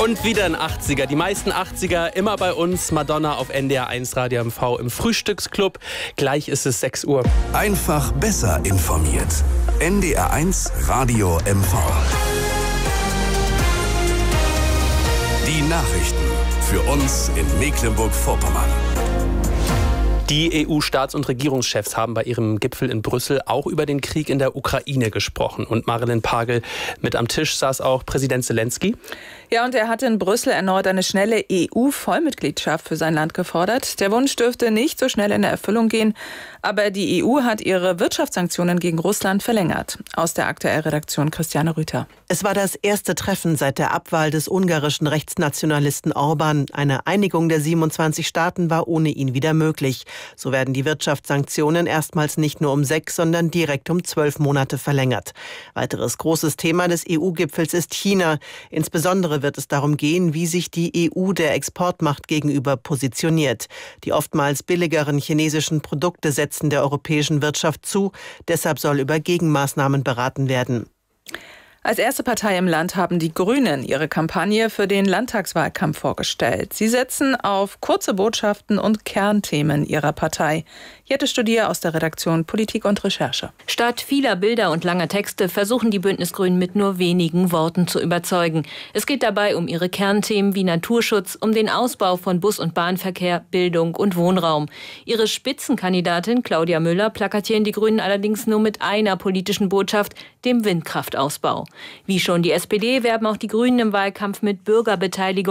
Und wieder ein 80er. Die meisten 80er immer bei uns. Madonna auf NDR 1 Radio MV im Frühstücksclub. Gleich ist es 6 Uhr. Einfach besser informiert. NDR 1 Radio MV. Die Nachrichten für uns in Mecklenburg-Vorpommern. Die EU-Staats- und Regierungschefs haben bei ihrem Gipfel in Brüssel auch über den Krieg in der Ukraine gesprochen. Und Marilyn Pagel, mit am Tisch saß auch Präsident Zelensky. Ja, und er hat in Brüssel erneut eine schnelle EU-Vollmitgliedschaft für sein Land gefordert. Der Wunsch dürfte nicht so schnell in Erfüllung gehen, aber die EU hat ihre Wirtschaftssanktionen gegen Russland verlängert. Aus der Aktuell-Redaktion Christiane Rüther. Es war das erste Treffen seit der Abwahl des ungarischen Rechtsnationalisten Orban. Eine Einigung der 27 Staaten war ohne ihn wieder möglich. So werden die Wirtschaftssanktionen erstmals nicht nur um 6, sondern direkt um 12 Monate verlängert. Weiteres großes Thema des EU-Gipfels ist China. Insbesondere wird es darum gehen, wie sich die EU der Exportmacht gegenüber positioniert. Die oftmals billigeren chinesischen Produkte setzen der europäischen Wirtschaft zu. Deshalb soll über Gegenmaßnahmen beraten werden. Als erste Partei im Land haben die Grünen ihre Kampagne für den Landtagswahlkampf vorgestellt. Sie setzen auf kurze Botschaften und Kernthemen ihrer Partei. Jette Studier aus der Redaktion Politik und Recherche. Statt vieler Bilder und langer Texte versuchen die Bündnisgrünen mit nur wenigen Worten zu überzeugen. Es geht dabei um ihre Kernthemen wie Naturschutz, um den Ausbau von Bus- und Bahnverkehr, Bildung und Wohnraum. Ihre Spitzenkandidatin Claudia Müller plakatieren die Grünen allerdings nur mit einer politischen Botschaft, dem Windkraftausbau. Wie schon die SPD werben auch die Grünen im Wahlkampf mit Bürgerbeteiligung